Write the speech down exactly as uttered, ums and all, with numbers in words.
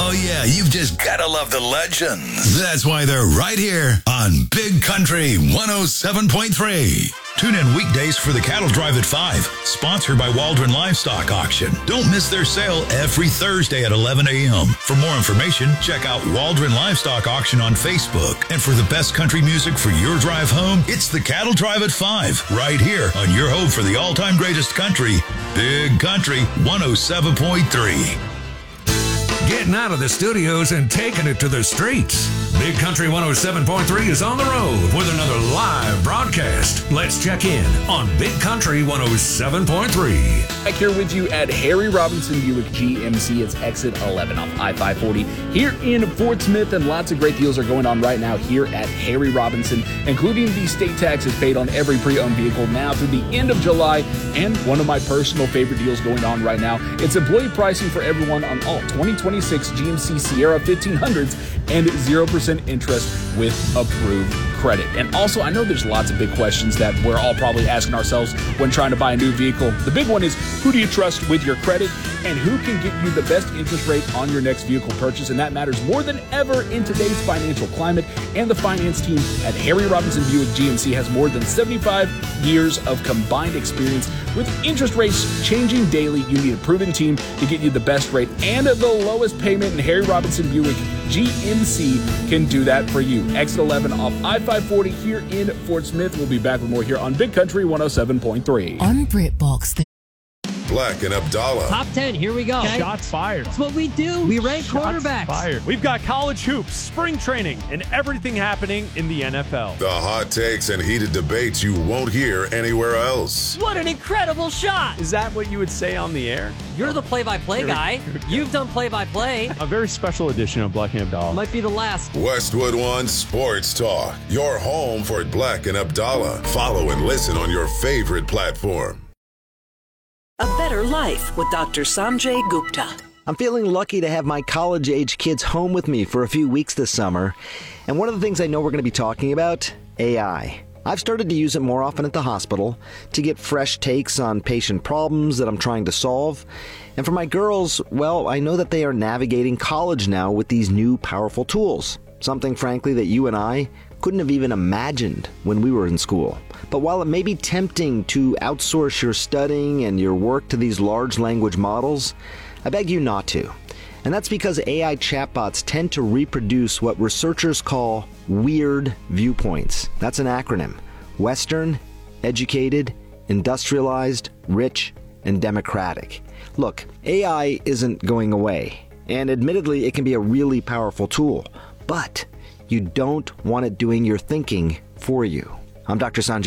Oh, yeah, you've just got to love the legends. That's why they're right here on Big Country one oh seven point three. Tune in weekdays for the Cattle Drive at five, sponsored by Waldron Livestock Auction. Don't miss their sale every Thursday at eleven a.m. For more information, check out Waldron Livestock Auction on Facebook. And for the best country music for your drive home, it's the Cattle Drive at five, right here on your home for the all-time greatest country, Big Country one oh seven point three. Getting out of the studios and taking it to the streets. Big Country one oh seven point three is on the road with another live broadcast. Let's check in on Big Country one oh seven point three. Back here with you at Harry Robinson Buick G M C. It's exit eleven off I five forty here in Fort Smith, and lots of great deals are going on right now here at Harry Robinson, including the state taxes paid on every pre-owned vehicle now through the end of July, and one of my personal favorite deals going on right now. It's employee pricing for everyone on all twenty twenty-six G M C Sierra fifteen hundreds and zero percent interest with approved credit. And also, I know there's lots of big questions that we're all probably asking ourselves when trying to buy a new vehicle. The big one is, who do you trust with your credit, and who can get you the best interest rate on your next vehicle purchase? And that matters more than ever in today's financial climate. And the finance team at Harry Robinson Buick G M C has more than seventy-five years of combined experience. With interest rates changing daily, you need a proven team to get you the best rate and the lowest payment, and Harry Robinson Buick G M C can do that for you. Exit eleven off I five forty here in Fort Smith. We'll be back with more here on Big Country one oh seven point three. On BritBox. The- Black and Abdallah. Top ten, here we go. Okay. Shots fired. That's what we do. We rank Shots quarterbacks. Fired. We've got college hoops, spring training, and everything happening in the N F L. The hot takes and heated debates you won't hear anywhere else. What an incredible shot. Is that what you would say on the air? You're the play-by-play guy. You've done play-by-play. A very special edition of Black and Abdallah. Might be the last. Westwood One Sports Talk. Your home for Black and Abdallah. Follow and listen on your favorite platform. A Better Life with Doctor Sanjay Gupta. I'm feeling lucky to have my college-age kids home with me for a few weeks this summer. And one of the things I know we're going to be talking about, A I. I've started to use it more often at the hospital to get fresh takes on patient problems that I'm trying to solve. And for my girls, well, I know that they are navigating college now with these new powerful tools. Something, frankly, that you and I couldn't have even imagined when we were in school. But while it may be tempting to outsource your studying and your work to these large language models, I beg you not to. And that's because A I chatbots tend to reproduce what researchers call weird viewpoints. That's an acronym. Western, educated, industrialized, rich, and democratic. Look, A I isn't going away. And admittedly, it can be a really powerful tool. But you don't want it doing your thinking for you. I'm Doctor Sanjay